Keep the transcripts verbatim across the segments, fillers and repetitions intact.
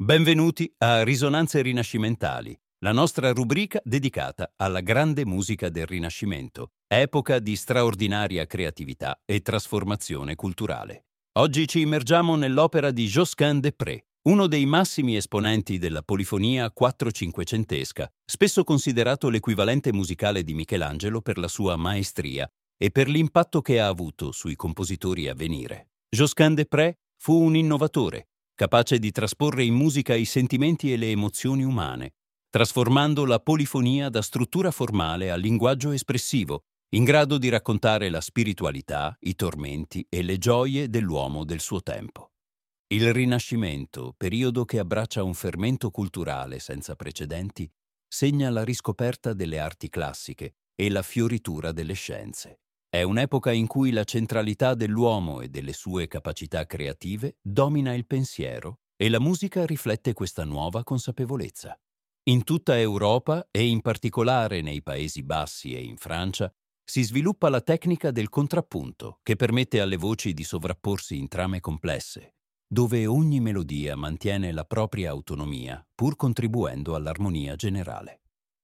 Benvenuti a Risonanze Rinascimentali, la nostra rubrica dedicata alla grande musica del Rinascimento, epoca di straordinaria creatività e trasformazione culturale. Oggi ci immergiamo nell'opera di Josquin des Prez, uno dei massimi esponenti della polifonia quattro-cinquecentesca, spesso considerato l'equivalente musicale di Michelangelo per la sua maestria e per l'impatto che ha avuto sui compositori a venire. Josquin des Prez fu un innovatore, capace di trasporre in musica i sentimenti e le emozioni umane, trasformando la polifonia da struttura formale a linguaggio espressivo, in grado di raccontare la spiritualità, i tormenti e le gioie dell'uomo del suo tempo. Il Rinascimento, periodo che abbraccia un fermento culturale senza precedenti, segna la riscoperta delle arti classiche e la fioritura delle scienze. È un'epoca in cui la centralità dell'uomo e delle sue capacità creative domina il pensiero e la musica riflette questa nuova consapevolezza. In tutta Europa e in particolare nei Paesi Bassi e in Francia si sviluppa la tecnica del contrappunto che permette alle voci di sovrapporsi in trame complesse, dove ogni melodia mantiene la propria autonomia pur contribuendo all'armonia generale.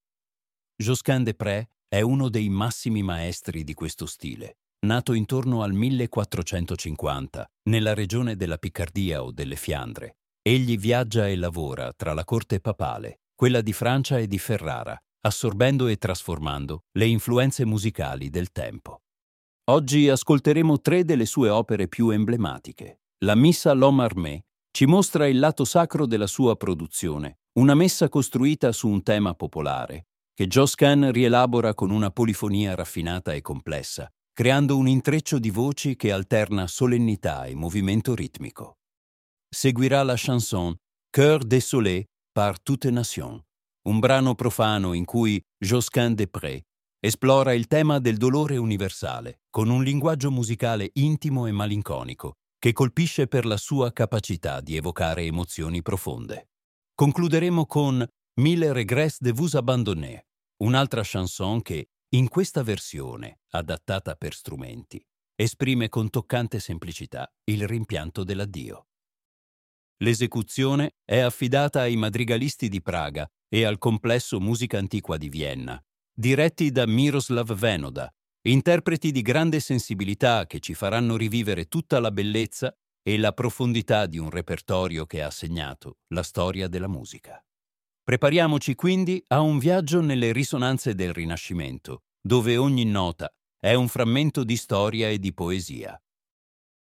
Josquin des Prez è uno dei massimi maestri di questo stile. Nato intorno al millequattrocentocinquanta, nella regione della Piccardia o delle Fiandre, egli viaggia e lavora tra la corte papale, quella di Francia e di Ferrara, assorbendo e trasformando le influenze musicali del tempo. Oggi ascolteremo tre delle sue opere più emblematiche. La Missa L'Homme Armé ci mostra il lato sacro della sua produzione, una messa costruita su un tema popolare, che Josquin rielabora con una polifonia raffinata e complessa, creando un intreccio di voci che alterna solennità e movimento ritmico. Seguirà la chanson Cœur désolé par toute nation, un brano profano in cui Josquin des Prez esplora il tema del dolore universale con un linguaggio musicale intimo e malinconico che colpisce per la sua capacità di evocare emozioni profonde. Concluderemo con Mille regrets de vous abandonner, un'altra chanson che, in questa versione, adattata per strumenti, esprime con toccante semplicità il rimpianto dell'addio. L'esecuzione è affidata ai madrigalisti di Praga e al complesso Musica Antiqua di Vienna, diretti da Miroslav Venoda, interpreti di grande sensibilità che ci faranno rivivere tutta la bellezza e la profondità di un repertorio che ha segnato la storia della musica. Prepariamoci quindi a un viaggio nelle risonanze del Rinascimento, dove ogni nota è un frammento di storia e di poesia.